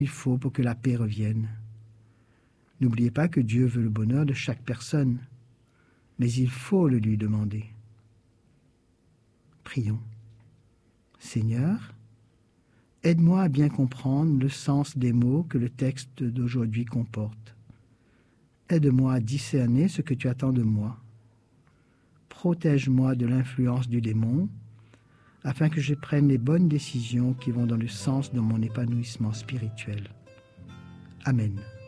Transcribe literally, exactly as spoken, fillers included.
Il faut pour que la paix revienne. N'oubliez pas que Dieu veut le bonheur de chaque personne, mais il faut le lui demander. Prions. Seigneur, aide-moi à bien comprendre le sens des mots que le texte d'aujourd'hui comporte. Aide-moi à discerner ce que tu attends de moi. Protège-moi de l'influence du démon, afin que je prenne les bonnes décisions qui vont dans le sens de mon épanouissement spirituel. Amen.